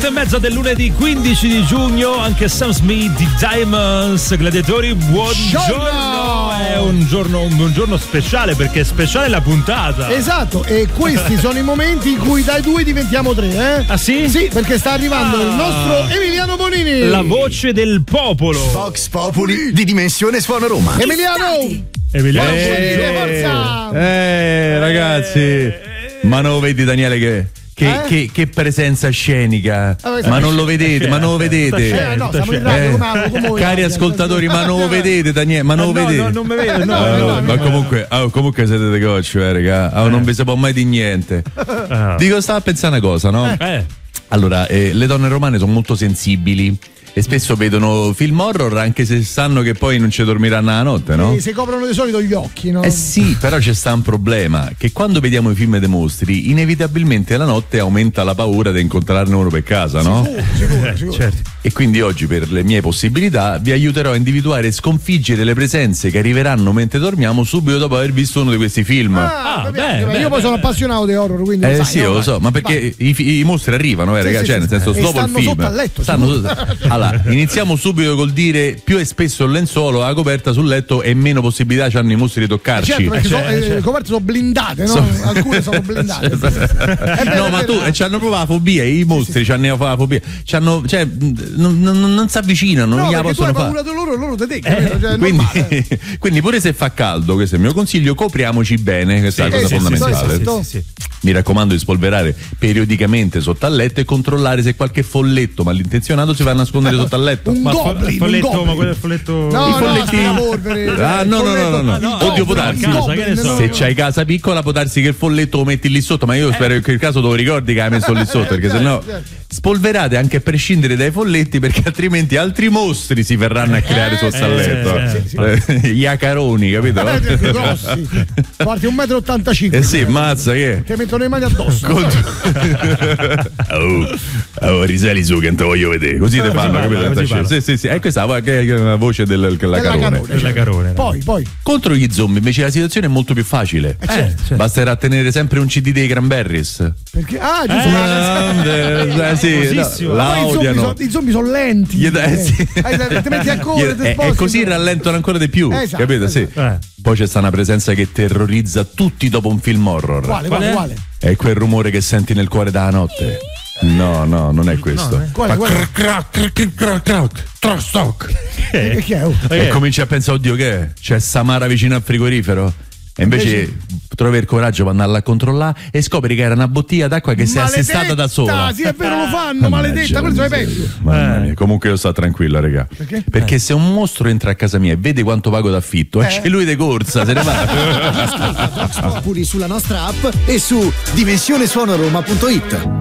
8:30 del lunedì 15 di giugno, anche Sam Smith di Diamonds. Gladiatori, buongiorno. È un giorno speciale, perché è speciale la puntata. Esatto, e questi sono i momenti in cui dai 2 diventiamo 3, eh? Ah sì? Sì, perché sta arrivando il nostro Emiliano Bonini, la voce del popolo. Vox Populi di Dimensione Suono Roma. Emiliano, forza! Ragazzi, ma non lo vedi Daniele che presenza scenica, ma non lo vedete, ma non lo vedete, no, siamo in radio, come cari ascoltatori, ma non lo vedete Daniele, ma non lo vedete, non mi vedo, ma comunque siete dei cocci, raga, non vi si può mai di niente. Dico, stavo a pensare una cosa, no? Allora, le donne romane sono molto sensibili e spesso vedono film horror anche se sanno che poi non ci dormiranno la notte, no? Si coprono di solito gli occhi, no? Sì, però c'è sta un problema, che quando vediamo i film dei mostri inevitabilmente la notte aumenta la paura di incontrarne uno per casa, no? Sicuro. Certo. E quindi oggi, per le mie possibilità, vi aiuterò a individuare e sconfiggere le presenze che arriveranno mentre dormiamo subito dopo aver visto uno di questi film. Io poi sono appassionato di horror, quindi lo sai, sì, lo so, ma perché i mostri arrivano, ragazzi, cioè, nel senso, dopo il film sotto al letto, allora, iniziamo subito col dire: più è spesso il lenzuolo, la coperta sul letto, e meno possibilità hanno i mostri di toccarci. Certo, perché le coperte sono blindate, no? Alcune sono blindate. No, ma tu ci hanno provato la fobia, i mostri ci hanno la fobia, cioè non si avvicinano, non gliela possono fare. Tu hai paura di loro te cioè, quindi pure se fa caldo, questo è il mio consiglio, copriamoci bene, questa è la cosa fondamentale. Mi raccomando di spolverare periodicamente sotto al letto e controllare se qualche folletto malintenzionato si va a nascondere sotto al letto. Ma quello è il folletto. No. Oddio, può darsi. Se c'hai casa piccola, può darsi che il folletto lo metti lì sotto, ma io spero che il caso te lo ricordi che hai messo lì sotto, perché sennò spolverate anche a prescindere dai folletti, perché altrimenti altri mostri si verranno a creare sotto al letto. Gli acaroni, capito? Grossi. Guardi, 1,85 m. Sì, mazza che mettono le mani addosso. Risali su che non te voglio vedere. Così te fanno, capito? Sì. E questa è la voce dell'acarone. Poi contro gli zombie invece la situazione è molto più facile. Basterà tenere sempre un CD dei Cranberries. Perché? Giusto. La odiano. I zombie sono lenti. Ti metti a correre, e così rallentano ancora di più. Capito? Sì. Poi c'è sta una presenza che terrorizza tutti dopo un film horror. Quale? È quel rumore che senti nel cuore della notte. No, non è questo. Quale? E cominci a pensare, oddio, che è? C'è Samara vicino al frigorifero? E invece trovi il coraggio per andarla a controllare e scopri che era una bottiglia d'acqua che si è assestata da sola. Sì, è vero, lo fanno, maledetta, quello è peggio. Mamma mia. Comunque io sto tranquilla, raga. Perché se un mostro entra a casa mia e vede quanto pago d'affitto, esce lui de corsa, se ne va. Ascolta Vox Populi sulla nostra app e su dimensionesuonoroma.it.